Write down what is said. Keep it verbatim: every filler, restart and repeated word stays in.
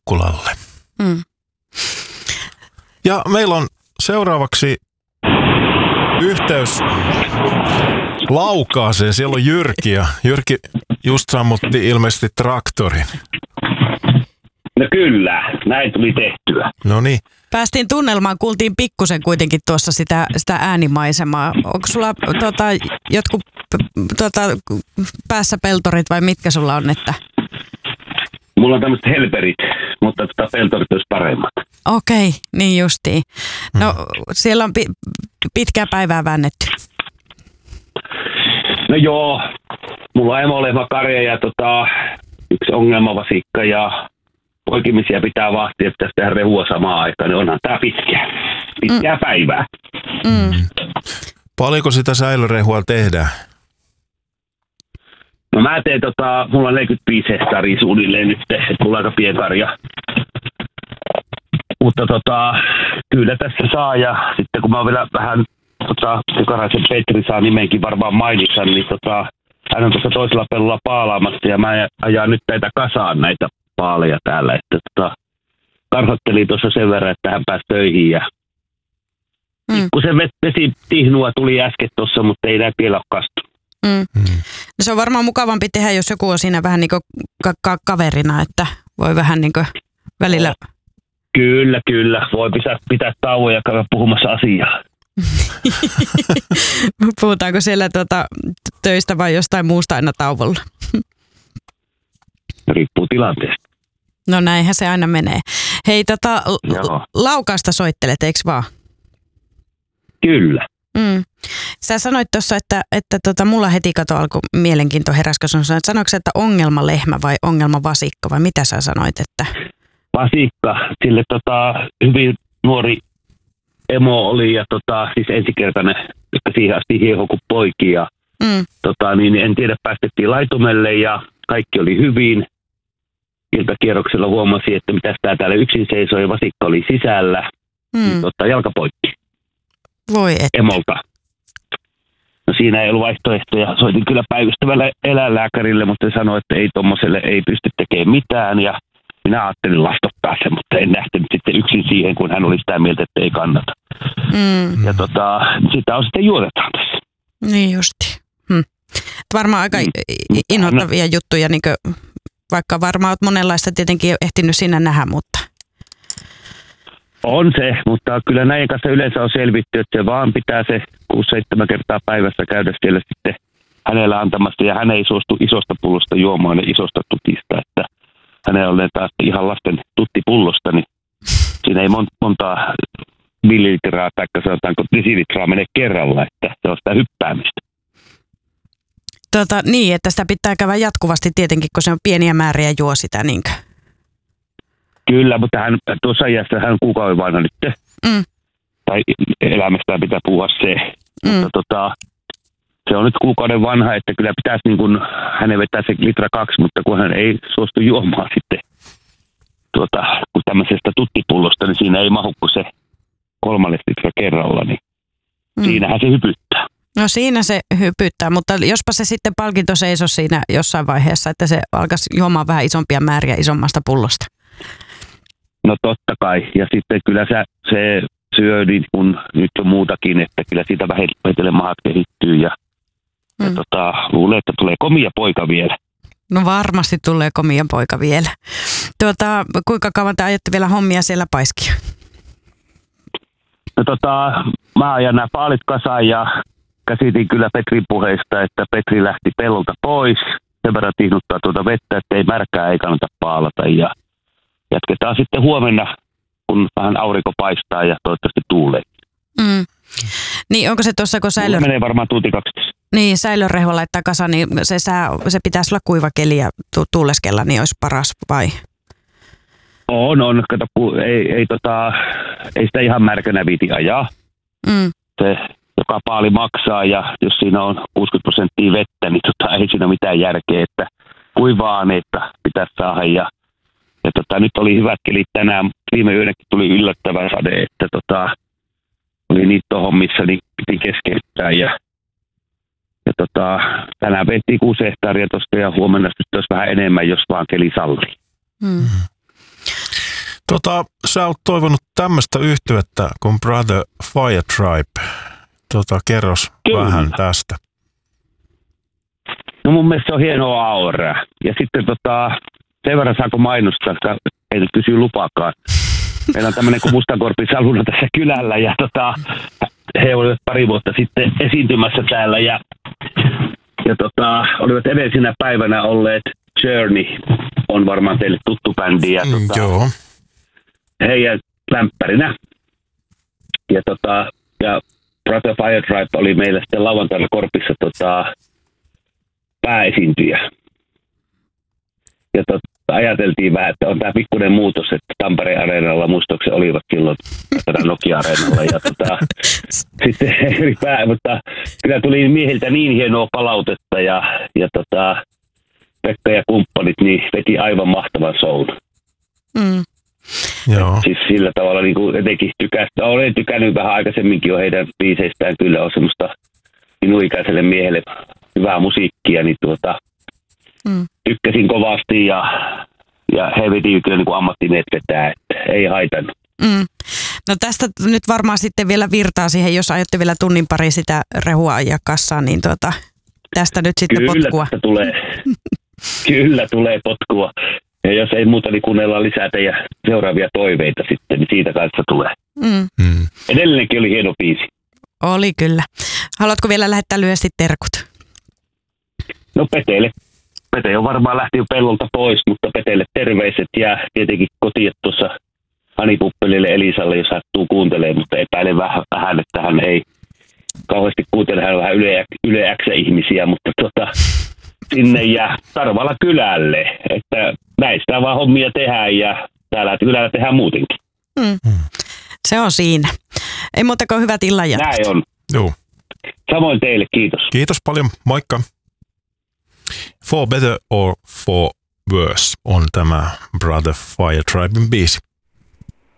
sukkulalle. Mm. Ja meillä on seuraavaksi yhteys Laukaaseen. Siellä on Jyrki ja Jyrki just sammutti ilmeisesti traktorin. No kyllä, näin tuli tehtyä. No niin. Päästiin tunnelmaan, kuultiin pikkusen kuitenkin tuossa sitä, sitä äänimaisemaa. Onko sulla tota, jotkut tota, päässä peltorit vai mitkä sulla on? Että... Mulla on tämmöiset helperit, mutta tota peltorit olisi paremmat. Okei, niin justiin. No siellä on pi- pitkää päivää väännetty. No joo, mulla on emolehmä karja ja tota, yksi ongelmavasikka ja poikimisia pitää vahtia, että pitäisi tehdä rehua samaan aikaan, niin onhan tää pitkää, pitkää mm. päivää. Mm. Paljonko sitä säilörehua tehdään? No mä teen tota, mulla on neljäkymmentäviisi hehtaaria suunnilleen nyt, että mulla on aika pienkarja. Mutta tota, kyllä tässä saa ja sitten kun mä oon vielä vähän, tota, Sekaraisen Petri saa nimenkin varmaan mainita, niin tota, hän on tuossa toisella pellolla paalaamassa ja mä ajan nyt näitä kasaan näitä paaleja täällä, että tota, karhottelin tuossa sen verran, että hän pääsi töihin ja mm. kun se vesi tihnua tuli äsken tuossa, mutta ei näin vielä ole kastunut. Mm. Mm. No se on varmaan mukavampi tehdä, jos joku on siinä vähän niin kuin ka- ka- kaverina, että voi vähän niin kuin välillä... No, kyllä, kyllä. Voi pitää, pitää tauon ja käydä puhumassa asiaa. Puhutaanko siellä tuota töistä vai jostain muusta aina tauolla? Riippuu tilanteesta. No näinhän se aina menee. Hei, tota, Laukaasta soittelet, eikö vaan? Kyllä. Mm. Sä sanoit tuossa, että, että tota, mulla heti kato alkoi mielenkiinto heräs, kun sanoit, sanoitko sä, että ongelmalehmä vai ongelmavasikka vai mitä sä sanoit? Että... Vasikka, sille tota, hyvin nuori emo oli ja tota, siis ensikertainen, että siihen asti hieho kuin poiki ja mm. tota, niin en tiedä, päästettiin laitumelle ja kaikki oli hyvin. Iltakierroksella huomasi, että mitä tää täällä yksin seisoi ja vasikka oli sisällä, mm. niin tota, jalka poikki. Voi et. Emolta. No siinä ei ollut vaihtoehtoja. Soitin kyllä päivystävälle eläinlääkärille, mutta se sanoi, että ei tommoselle ei pysty tekemään mitään. Ja minä ajattelin lastottaa sen, mutta en nähtänyt sitten yksin siihen, kun hän oli sitä mieltä, että ei kannata. Mm. Ja tota, sitä on sitten juotetaan tässä. Niin justi. Hm. Varmaan aika inhottavia juttuja, niin kuin, vaikka varmaan olet monenlaista tietenkin ehtinyt siinä nähdä, mutta... On se, mutta kyllä näiden kanssa yleensä on selvitty, että se vaan pitää se kuusi seitsemän kertaa päivässä käydä siellä sitten hänellä antamassa. Ja hän ei suostu isosta pullosta juomaan ja isosta tutista, että hänellä on taas ihan lasten tuttipullosta, niin siinä ei monta, monta millilitraa tai sanotaanko desilitraa mene kerralla, että se on sitä hyppäämistä. Tota, niin, että sitä pitää käydä jatkuvasti tietenkin, kun se on pieniä määriä juo sitä niinkö? Kyllä, mutta hän tuossa iässä hän on kuukauden vanha nyt. Mm. Tai elämästään pitää puhua se. Mm. Mutta tota, se on nyt kuukauden vanha, että kyllä pitäisi niin kuin, hänen vetää se litra kaksi, mutta kun hän ei suostu juomaan sitten tuota, kun tämmöisestä tuttipullosta, niin siinä ei mahu kuin se kolmannes litra kerralla, niin mm. siinähän se hypyttää. No siinä se hypyttää, mutta jospa se sitten palkinto seisoo siinä jossain vaiheessa, että se alkaisi juomaan vähän isompia määriä isommasta pullosta. No totta kai. Ja sitten kyllä se, se syö niin kun nyt on muutakin, että kyllä siitä vähitellen mahat kehittyy. Ja, mm. ja tota, luulen, että tulee komia poika vielä. No varmasti tulee komia poika vielä. Tuota, kuinka kauan te ajatte vielä hommia siellä Paiskia? No tota, mä ajan nämä paalit kasaan ja käsitin kyllä Petrin puheista, että Petri lähti pellolta pois. Sen verran tihnuttaa tuota vettä, että ei märkää, ei kannata paalata ja jatketaan sitten huomenna, kun vähän aurinko paistaa ja toivottavasti tuulee. Mm. Niin onko se tuossa, kun säilö... menee varmaan tunti kaksitoista. Niin, säilörehua laittaa kasaan, niin se, sää, se pitäisi olla kuiva keli ja tu- tuuleskella, niin olisi paras vai? On, on. Kato, ei, ei, tota, ei sitä ihan märkänä viiti ajaa. Mm. Se joka paali maksaa ja jos siinä on kuusikymmentä prosenttia vettä, niin tota, ei siinä ole mitään järkeä, että kuivaa että pitäisi saada ja Ja tota, nyt oli hyvät kelit tänään. Viime yönäkin tuli yllättävä sade, että tota, oli niitä hommissa, niin piti keskeyttää. Ja, ja tota, tänään veettiin kuusi hehtaaria tuosta ja huomenna sitten olisi vähän enemmän, jos vaan keli sallii. Hmm. Tota, sä oot toivonut tämmöistä yhtyettä kuin Brother Fire Tribe. Tota, kerros Kyllä. vähän tästä. No mun mielestä se on hienoa auraa. Ja sitten tota, sen verran saako mainostaa, koska ei nyt kysy lupaakaan. Meillä on tämmöinen kuin Mustankorpin saluna tässä kylällä ja tota, he olivat pari vuotta sitten esiintymässä täällä ja, ja tota, olivat edellisenä päivänä olleet Journey, on varmaan teille tuttu bändi ja tota, Joo. heidän lämpärinä. Ja, tota, ja Brother Fire Tribe oli meillä sitten lauantaina Korpissa tota, pääesiintyjä. Ja tota, ajateltiin vähän, että on tämä pikkuinen muutos, että Tampereen areenalla muistaakseni olivat silloin Nokia-areenalla. Ja tota, sitten eri pää, mutta kyllä tuli miehiltä niin hienoa palautetta ja, ja tota, Pekka ja kumppanit niin veti aivan mahtavan soul. Mm. Joo. Siis sillä tavalla niin kuin etenkin tykästä. Olen tykännyt vähän aikaisemminkin jo heidän biiseistään. Kyllä on semmoista minun ikäiselle miehelle hyvää musiikkia, niin tuota, mm. tykkäsin kovasti ja, ja he veti kyllä niin kuin ammattimiehet vetää, että ei haitannut. Mm. No tästä nyt varmaan sitten vielä virtaa siihen, jos aiotte vielä tunnin pari sitä rehua ja kassaa, niin tuota, tästä nyt sitten kyllä potkua. Tästä tulee, kyllä tulee potkua. Ja jos ei muuta, niin kuunnellaan lisää teidän seuraavia toiveita sitten, niin siitä kanssa tulee. Mm. Mm. Edellinenkin oli hieno biisi. Oli kyllä. Haluatko vielä lähettää lyhyesti terkut? No Peteelle. Pete on varmaan lähti jo pellolta pois, mutta Peteelle terveiset ja tietenkin kotiin tuossa Ani Puppelille Elisalle, jos sattuu kuuntelemaan, mutta epäilen vähän, että hän ei kauheasti kuuntele, hän on vähän yle, yle X-ihmisiä, mutta tota, sinne ja Tarvalla kylälle, että näistä vaan hommia tehdään ja täällä kylällä tehdään muutenkin. Mm. Se on siinä. Ei muuta kuin hyvät illanjatkot. Näin on. Joo. Samoin teille, kiitos. Kiitos paljon, moikka. For Better or For Worse on tämä Brother Fire Triben biisi.